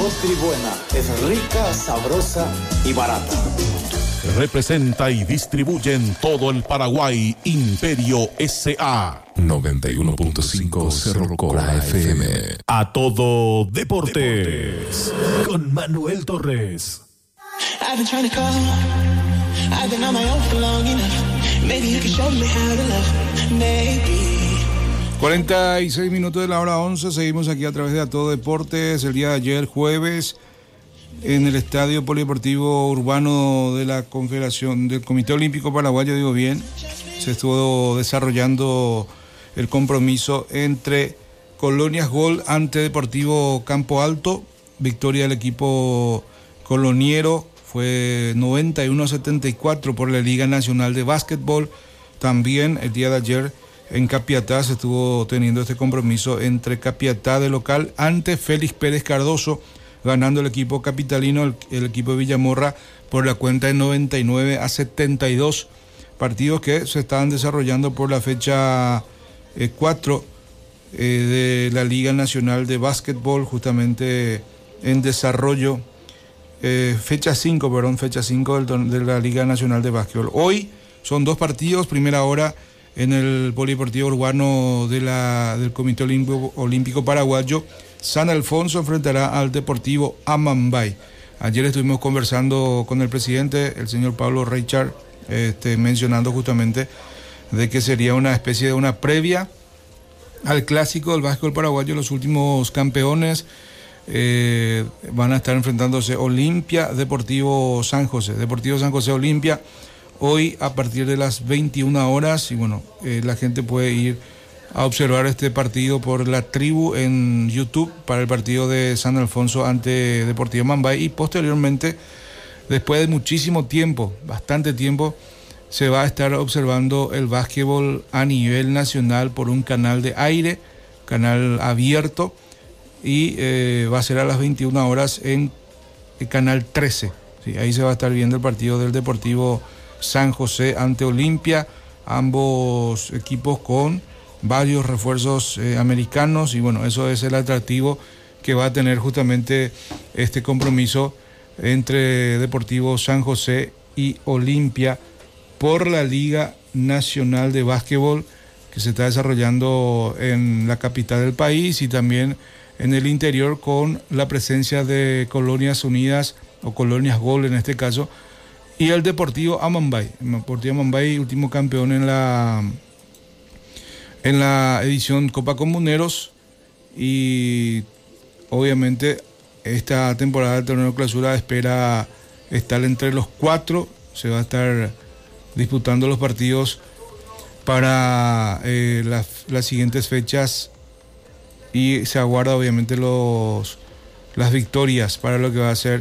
Nutribuena es rica, sabrosa y barata. Representa y distribuye en todo el Paraguay Imperio S.A. 91.5 Cerro Cora FM. A todo deportes. Con Manuel Torres. I've been trying to call. I've been on my own for long enough. Maybe you can show me how to love. Maybe. 46 minutos de la hora 11. Seguimos aquí a través de A Todo Deportes. El día de ayer, jueves, en el Estadio Polideportivo Urbano de la Confederación del Comité Olímpico Paraguayo, digo bien, se estuvo desarrollando el compromiso entre Colonias Gol ante Deportivo Campo Alto. Victoria del equipo coloniero fue 91-74 por la Liga Nacional de Básquetbol. También el día de ayer en Capiatá se estuvo teniendo este compromiso entre Capiatá de local ante Félix Pérez Cardoso, ganando el equipo capitalino, el equipo de Villamorra, por la cuenta de 99-72. Partidos que se estaban desarrollando por la fecha 4 de la Liga Nacional de Básquetbol, justamente en desarrollo. Fecha 5 de la Liga Nacional de Básquetbol. Hoy son dos partidos, primera hora en el Polideportivo Urbano del Comité Olímpico Paraguayo. San Alfonso enfrentará al Deportivo Amambay. Ayer estuvimos conversando con el presidente, el señor Pablo Reichard, mencionando justamente de que sería una especie de una previa al clásico del básquetbol paraguayo. Los últimos campeones van a estar enfrentándose Olimpia, Deportivo San José Olimpia, hoy a partir de las 21 horas. Y bueno, la gente puede ir a observar este partido por la tribu en YouTube para el partido de San Alfonso ante Deportivo Mambay, y posteriormente, después de muchísimo tiempo, bastante tiempo, se va a estar observando el básquetbol a nivel nacional por un canal de aire, canal abierto, y va a ser a las 21 horas en el canal 13. ¿Sí? Ahí se va a estar viendo el partido del Deportivo San José ante Olimpia, ambos equipos con varios refuerzos americanos, y bueno, eso es el atractivo que va a tener justamente este compromiso entre Deportivo San José y Olimpia por la Liga Nacional de Básquetbol, que se está desarrollando en la capital del país y también en el interior, con la presencia de Colonias Unidas o Colonias Gol en este caso, y el Deportivo Amambay. El Deportivo Amambay, último campeón en la edición Copa Comuneros, y obviamente esta temporada del torneo clausura espera estar entre los 4. Se va a estar disputando los partidos para las siguientes fechas, y se aguarda obviamente las victorias para lo que va a ser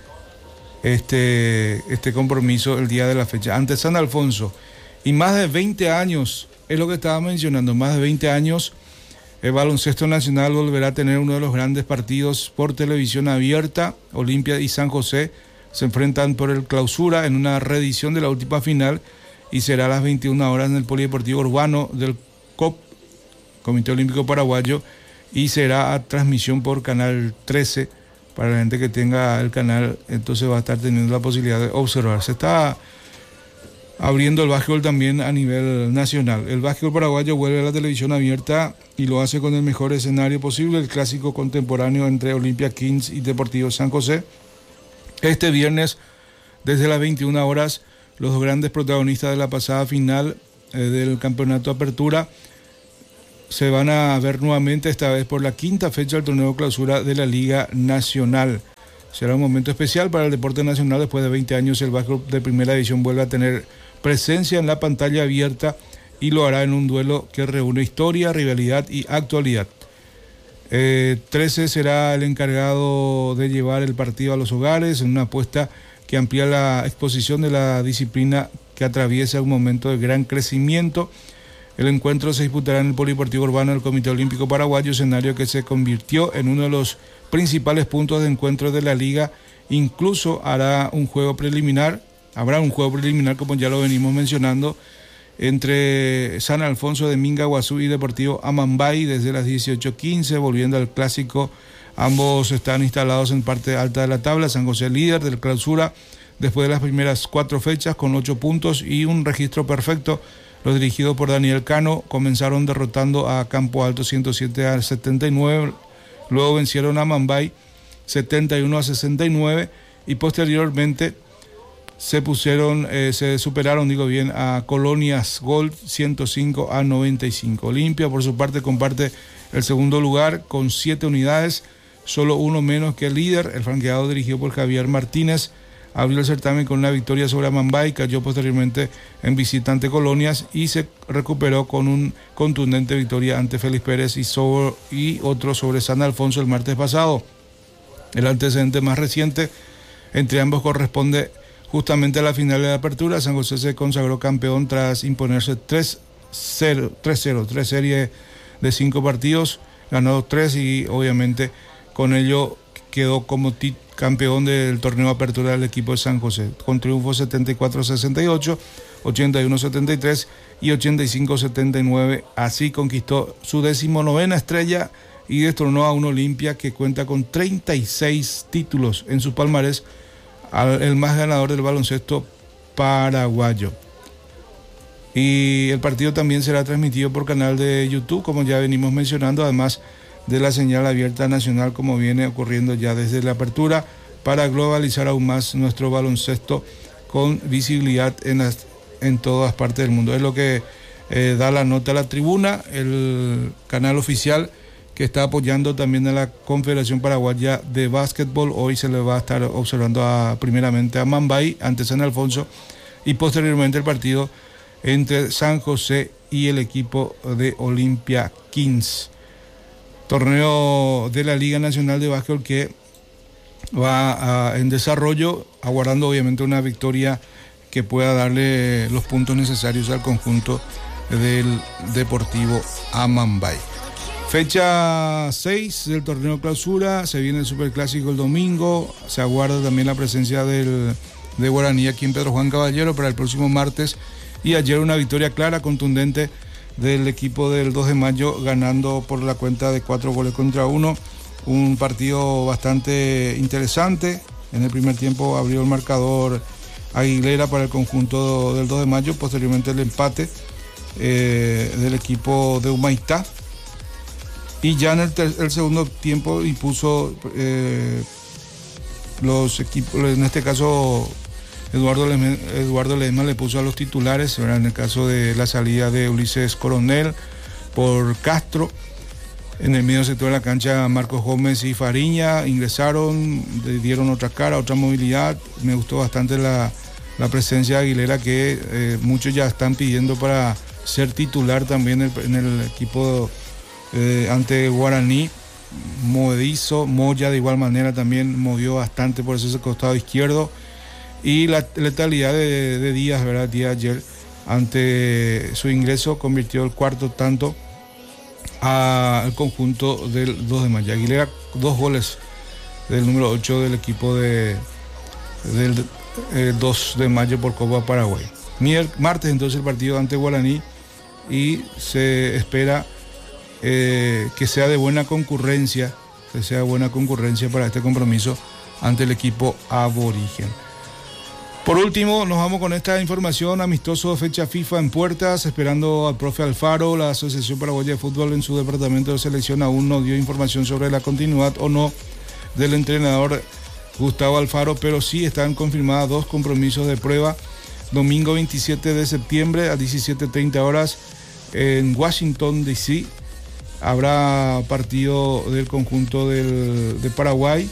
este compromiso el día de la fecha ante San Alfonso. Y más de 20 años, es lo que estaba mencionando, más de 20 años, el baloncesto nacional volverá a tener uno de los grandes partidos por televisión abierta. Olimpia y San José se enfrentan por el clausura en una reedición de la última final, y será a las 21 horas en el Polideportivo Urbano del COP, Comité Olímpico Paraguayo, y será a transmisión por Canal 13 para la gente que tenga el canal. Entonces va a estar teniendo la posibilidad de observar. Se está abriendo el básquetbol también a nivel nacional. El básquetbol paraguayo vuelve a la televisión abierta y lo hace con el mejor escenario posible, el clásico contemporáneo entre Olimpia Kings y Deportivo San José. Este viernes, desde las 21 horas, los dos grandes protagonistas de la pasada final del campeonato Apertura se van a ver nuevamente, esta vez por la quinta fecha del torneo clausura de la Liga Nacional. Será un momento especial para el deporte nacional. Después de 20 años, el básquetbol de primera división vuelve a tener presencia en la pantalla abierta, y lo hará en un duelo que reúne historia, rivalidad y actualidad. 13 será el encargado de llevar el partido a los hogares, en una apuesta que amplía la exposición de la disciplina que atraviesa un momento de gran crecimiento. El encuentro se disputará en el Polideportivo Urbano del Comité Olímpico Paraguayo, escenario que se convirtió en uno de los principales puntos de encuentro de la liga. Incluso habrá un juego preliminar, como ya lo venimos mencionando, entre San Alfonso de Mingaguazú y Deportivo Amambay desde las 18:15, volviendo al clásico Ambos están instalados en parte alta de la tabla. San José líder del clausura después de las primeras 4 fechas con 8 puntos y un registro perfecto. Los dirigidos por Daniel Cano comenzaron derrotando a Campo Alto 107-79, luego vencieron a Mambay 71-69 y posteriormente se superaron a Colonias Gold 105-95. Olimpia por su parte comparte el segundo lugar con 7 unidades, solo uno menos que el líder. El franqueado dirigido por Javier Martínez abrió el certamen con una victoria sobre Mambay, cayó posteriormente en visita ante Colonias y se recuperó con un contundente victoria ante Félix Pérez y otro sobre San Alfonso el martes pasado. El antecedente más reciente entre ambos corresponde justamente a la final de la apertura. San José se consagró campeón tras imponerse 3-0, 3 series de 5 partidos, ganó 3 y obviamente con ello quedó como campeón del torneo de apertura del equipo de San José, con triunfo 74-68, 81-73 y 85-79. Así conquistó su 19ª estrella y destronó a un Olimpia que cuenta con 36 títulos en su palmarés, el más ganador del baloncesto paraguayo. Y el partido también será transmitido por canal de YouTube, como ya venimos mencionando, además de la señal abierta nacional, como viene ocurriendo ya desde la apertura, para globalizar aún más nuestro baloncesto con visibilidad en todas partes del mundo. Es lo que da la nota a La Tribuna, el canal oficial que está apoyando también a la Confederación Paraguaya de Básquetbol. Hoy se le va a estar observando primeramente a Mambay ante San Alfonso y posteriormente el partido entre San José y el equipo de Olimpia Kings. Torneo de la Liga Nacional de Básquetbol que va en desarrollo, aguardando obviamente una victoria que pueda darle los puntos necesarios al conjunto del Deportivo Amambay. Fecha 6 del torneo clausura, se viene el Superclásico el domingo, se aguarda también la presencia de Guaraní aquí en Pedro Juan Caballero para el próximo martes, y ayer una victoria clara, contundente del equipo del 2 de mayo, ganando por la cuenta de 4-1, un partido bastante interesante. En el primer tiempo abrió el marcador Aguilera para el conjunto del 2 de mayo, posteriormente el empate del equipo de Humaitá, y ya en el segundo tiempo impuso los equipos, en este caso Eduardo Ledesma le puso a los titulares, ¿verdad? En el caso de la salida de Ulises Coronel por Castro. En el medio sector de la cancha, Marcos Gómez y Fariña ingresaron, le dieron otra cara, otra movilidad. Me gustó bastante la presencia de Aguilera, que muchos ya están pidiendo para ser titular también en el equipo ante Guaraní. Movedizo, Moya de igual manera también movió bastante por ese costado izquierdo. Y la letalidad de Díaz, ¿verdad? Díaz ayer, ante su ingreso, convirtió el cuarto tanto al conjunto del 2 de mayo. Aguilera, 2 goles del número 8 del equipo del 2 de mayo por Copa Paraguay. Martes entonces el partido ante Guaraní, y se espera que sea de buena concurrencia, para este compromiso ante el equipo aborigen. Por último, nos vamos con esta información. Amistoso de fecha FIFA en puertas, esperando al profe Alfaro. La Asociación Paraguaya de Fútbol en su departamento de selección aún no dio información sobre la continuidad o no del entrenador Gustavo Alfaro, pero sí están confirmadas 2 compromisos de prueba. Domingo 27 de septiembre a 17:30 horas en Washington, D.C. habrá partido del conjunto de Paraguay.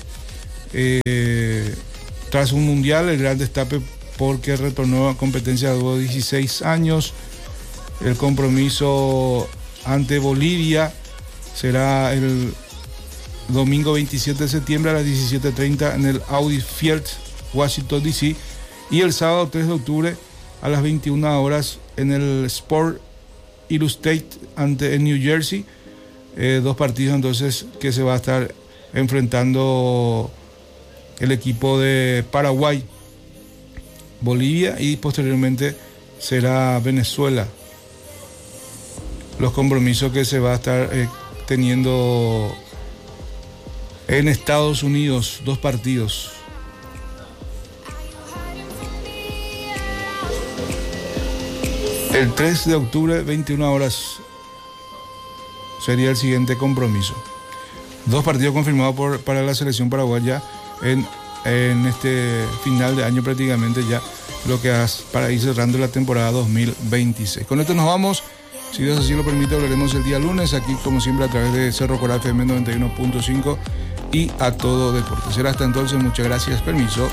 Tras un mundial, el gran destape porque retornó a competencia de 16 años. El compromiso ante Bolivia será el domingo 27 de septiembre a las 17:30 en el Audi Field, Washington, D.C. Y el sábado 3 de octubre a las 21 horas en el Sport Illustrated en New Jersey. 2 partidos entonces que se va a estar enfrentando el equipo de Paraguay, Bolivia, y posteriormente será Venezuela. Los compromisos que se va a estar teniendo En Estados Unidos, 2 partidos. El 3 de octubre, 21 horas, sería el siguiente compromiso. 2 partidos confirmados para la selección paraguaya en este final de año, prácticamente ya lo que hace para ir cerrando la temporada 2026. Con esto nos vamos. Si Dios así lo permite, hablaremos el día lunes aquí, como siempre, a través de Cerro Corá FM 91.5 y A Todo Deporte. Será hasta entonces. Muchas gracias. Permiso.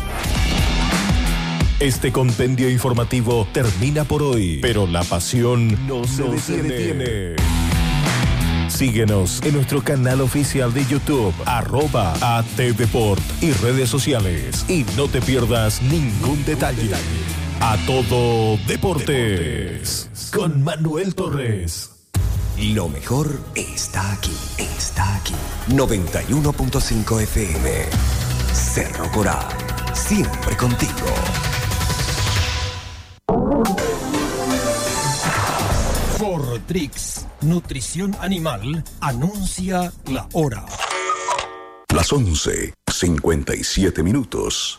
Este compendio informativo termina por hoy, pero la pasión no se detiene. Síguenos en nuestro canal oficial de YouTube, @ATDeport y redes sociales. Y no te pierdas ningún detalle. A Todo Deportes, con Manuel Torres. Lo mejor está aquí. 91.5 FM. Cerro Corá, siempre contigo. Fortrix, nutrición animal, anuncia la hora. Las 11:57.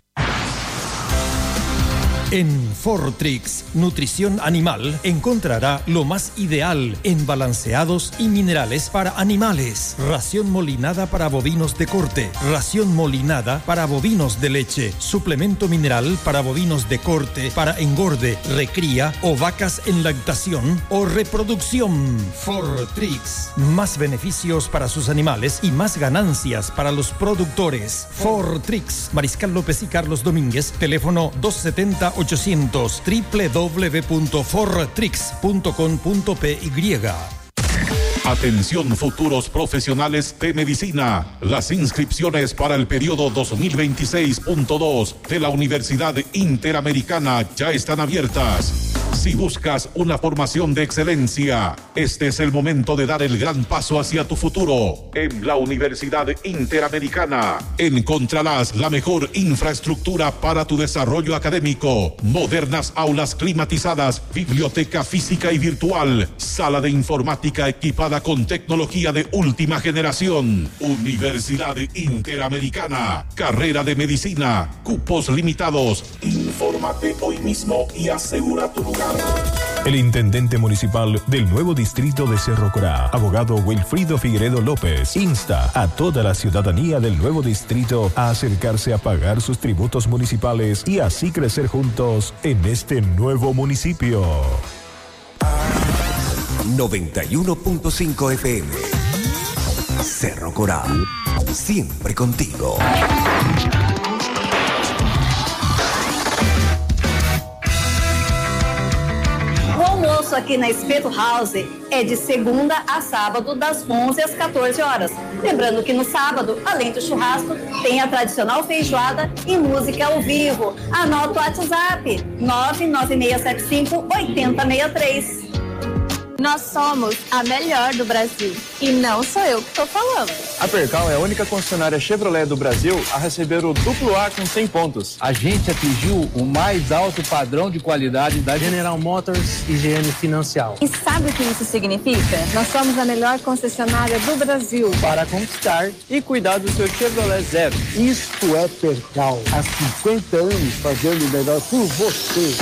En Fortrix, nutrición animal, encontrará lo más ideal en balanceados y minerales para animales. Ración molinada para bovinos de corte, ración molinada para bovinos de leche, suplemento mineral para bovinos de corte, para engorde, recría o vacas en lactación o reproducción. Fortrix, más beneficios para sus animales y más ganancias para los productores. Fortrix, Mariscal López y Carlos Domínguez, teléfono 270-800, www.fortrix.com.py. Atención, futuros profesionales de medicina. Las inscripciones para el periodo 2026.2 de la Universidad Interamericana ya están abiertas. Si buscas una formación de excelencia, este es el momento de dar el gran paso hacia tu futuro. En la Universidad Interamericana encontrarás la mejor infraestructura para tu desarrollo académico, modernas aulas climatizadas, biblioteca física y virtual, sala de informática equipada con tecnología de última generación. Universidad Interamericana, carrera de medicina, cupos limitados. Infórmate hoy mismo y asegura tu lugar. El intendente municipal del nuevo distrito de Cerro Corá, abogado Wilfrido Figueredo López, insta a toda la ciudadanía del nuevo distrito a acercarse a pagar sus tributos municipales y así crecer juntos en este nuevo municipio. 91.5 FM. Cerro Corá, siempre contigo. Aqui na Espeto House é de segunda a sábado, das 11 às 14 horas. Lembrando que no sábado, além do churrasco, tem a tradicional feijoada e música ao vivo. Anota o WhatsApp 99675-8063. Nós somos a melhor do Brasil. E não sou eu que estou falando. A Percal é a única concessionária Chevrolet do Brasil a receber o duplo A com 100 pontos. A gente atingiu o mais alto padrão de qualidade da General Motors e GM Financial. E sabe o que isso significa? Nós somos a melhor concessionária do Brasil. Para conquistar e cuidar do seu Chevrolet Zero. Isto é Percal. Há 50 anos fazendo o melhor por você.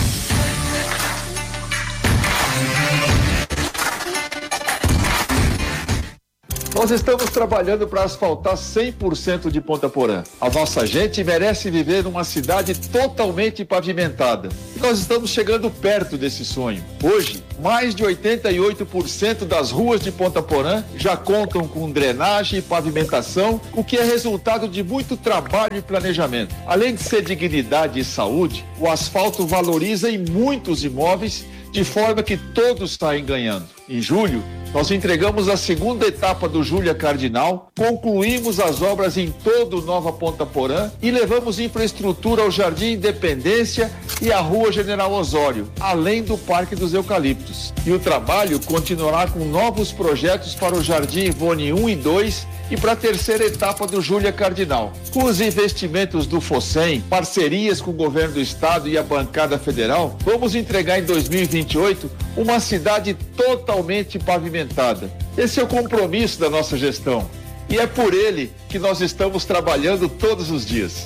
Nós estamos trabalhando para asfaltar 100% de Ponta Porã. A nossa gente merece viver numa cidade totalmente pavimentada. E nós estamos chegando perto desse sonho. Hoje, mais de 88% das ruas de Ponta Porã já contam com drenagem e pavimentação, o que é resultado de muito trabalho e planejamento. Além de ser dignidade e saúde, o asfalto valoriza em muitos imóveis, de forma que todos saem ganhando. Em julho, nós entregamos a segunda etapa do Júlia Cardinal, concluímos as obras em todo o Nova Ponta Porã e levamos infraestrutura ao Jardim Independência e à Rua General Osório, além do Parque dos Eucaliptos. E o trabalho continuará com novos projetos para o Jardim Ivone 1 e 2 e para a terceira etapa do Júlia Cardinal. Com os investimentos do FOSEM, parcerias com o governo do estado e a bancada federal, vamos entregar em 2028 uma cidade totalmente pavimentada. Esse é o compromisso da nossa gestão. E é por ele que nós estamos trabalhando todos os dias.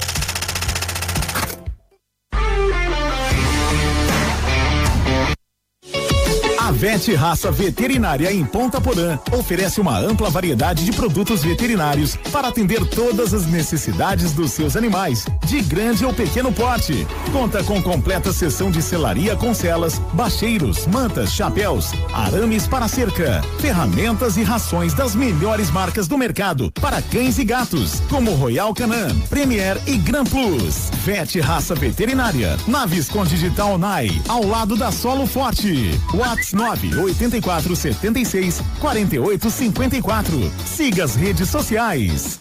A Vet Raça Veterinária em Ponta Porã oferece uma ampla variedade de produtos veterinários para atender todas as necessidades dos seus animais, de grande ou pequeno porte. Conta com completa seção de selaria com celas, bacheiros, mantas, chapéus, arames para cerca, ferramentas e rações das melhores marcas do mercado para cães e gatos, como Royal Canin, Premier e Gran Plus. Vet Raça Veterinária, na Visconde de Taonai, ao lado da Solo Forte. WhatsApp 98476-4854. Siga as redes sociais.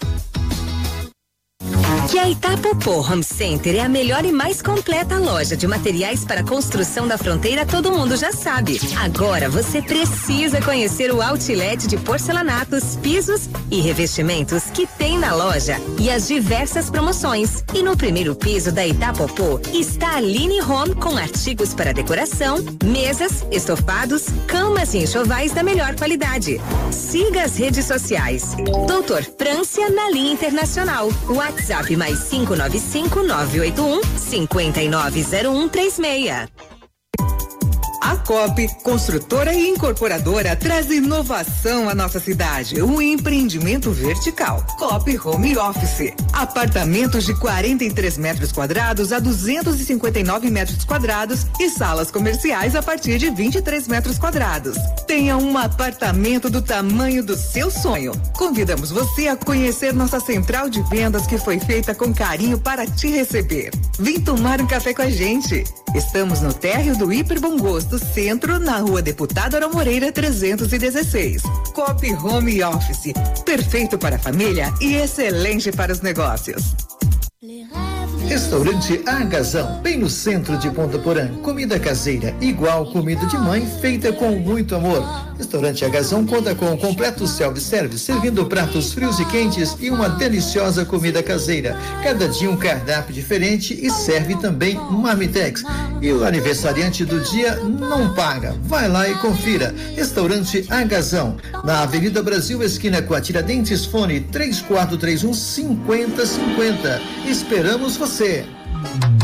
Que a Itapopô Home Center é a melhor e mais completa loja de materiais para construção da fronteira, todo mundo já sabe. Agora você precisa conhecer o outlet de porcelanatos, pisos e revestimentos que tem na loja e as diversas promoções. E no primeiro piso da Itapopô está a Line Home com artigos para decoração, mesas, estofados, camas e enxovais da melhor qualidade. Siga as redes sociais. Doutor Frância na linha internacional. WhatsApp mais 595-981-590136. A COP, construtora e incorporadora, traz inovação à nossa cidade. Um empreendimento vertical. COP Home Office. Apartamentos de 43 metros quadrados a 259 metros quadrados e salas comerciais a partir de 23 metros quadrados. Tenha um apartamento do tamanho do seu sonho. Convidamos você a conhecer nossa central de vendas que foi feita com carinho para te receber. Vem tomar um café com a gente. Estamos no térreo do Hiper Bom Gosto Centro, na Rua Deputado Aurão Moreira 316. COP Home Office, perfeito para a família e excelente para os negócios. Restaurante Agazão, bem no centro de Ponta Porã. Comida caseira, igual comida de mãe, feita com muito amor. Restaurante Agazão conta com um completo self-service, servindo pratos frios e quentes e uma deliciosa comida caseira. Cada dia um cardápio diferente e serve também marmitex. E o aniversariante do dia não paga. Vai lá e confira. Restaurante Agazão, na Avenida Brasil, esquina com a Tiradentes, fone 3431-5050. Esperamos você.